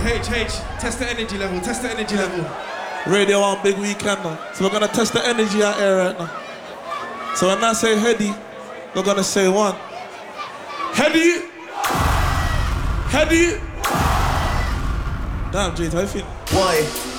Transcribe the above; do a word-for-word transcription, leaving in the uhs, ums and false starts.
H, H, test the energy level, test the energy level. Radio on big weekend now. So we're gonna test the energy out here right now. So when I say heady, we're gonna say one. Heady! Heady! Damn, Jade, how you feel? Why?